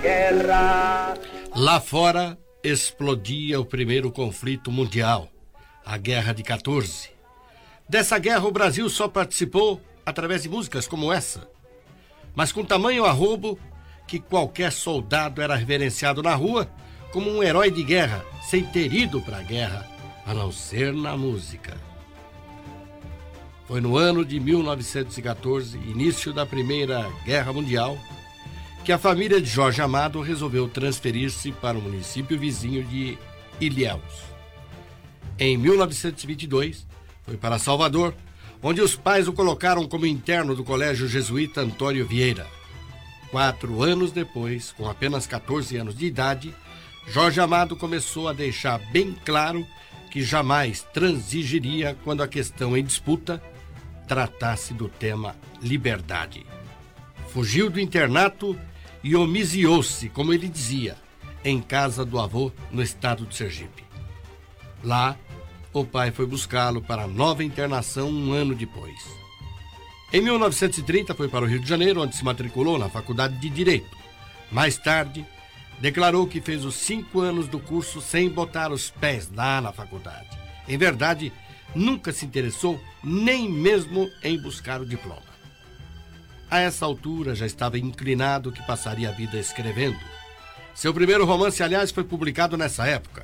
Guerra. Lá fora explodia o primeiro conflito mundial, a Guerra de 14. Dessa guerra o Brasil só participou através de músicas como essa, mas com tamanho arrobo que qualquer soldado era reverenciado na rua como um herói de guerra, sem ter ido para a guerra, a não ser na música. Foi no ano de 1914, início da Primeira Guerra Mundial, que a família de Jorge Amado resolveu transferir-se para o município vizinho de Ilhéus. Em 1922, foi para Salvador, onde os pais o colocaram como interno do Colégio Jesuíta Antônio Vieira. 4 anos depois, com apenas 14 anos de idade, Jorge Amado começou a deixar bem claro que jamais transigiria quando a questão em disputa tratasse do tema liberdade. Fugiu do internato e homiziou-se, como ele dizia, em casa do avô no estado de Sergipe. Lá, o pai foi buscá-lo para a nova internação um ano depois. Em 1930 foi para o Rio de Janeiro, onde se matriculou na Faculdade de Direito. Mais tarde, declarou que fez os 5 anos do curso sem botar os pés lá na faculdade. Em verdade, nunca se interessou nem mesmo em buscar o diploma. A essa altura já estava inclinado que passaria a vida escrevendo. Seu primeiro romance, aliás, foi publicado nessa época,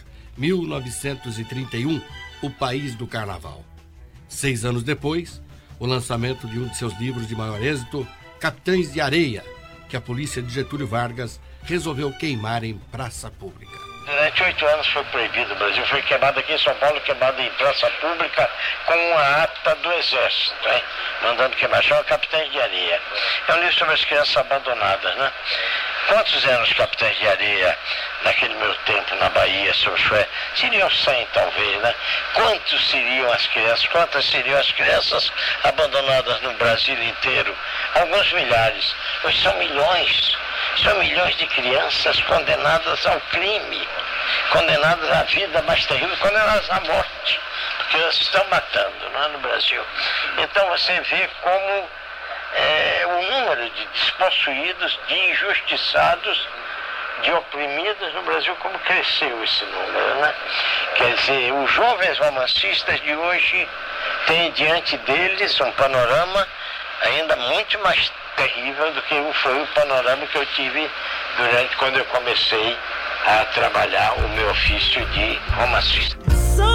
1931, O País do Carnaval. 6 anos depois, o lançamento de um de seus livros de maior êxito, Capitães de Areia, que a polícia de Getúlio Vargas resolveu queimar em praça pública. Durante 8 anos foi proibido. O Brasil foi queimado aqui em São Paulo, queimado em praça pública com uma ata do Exército, hein? Mandando queimar. Chama Capitães de Areia. É um livro sobre as crianças abandonadas, né? Quantos eram os Capitães de Areia naquele meu tempo na Bahia, seu Chué? Seriam 100, talvez, né? Quantas seriam as crianças abandonadas no Brasil inteiro? Alguns milhares. Hoje são milhões. São milhões de crianças condenadas ao crime, condenadas à vida mais terrível, condenadas à morte, porque elas estão matando, não é, no Brasil. Então você vê como o número de despossuídos, de injustiçados, de oprimidos no Brasil, como cresceu esse número, né? Quer dizer, os jovens romancistas de hoje têm diante deles um panorama ainda muito mais terrível do que foi o panorama que eu tive quando eu comecei a trabalhar o meu ofício de romancista.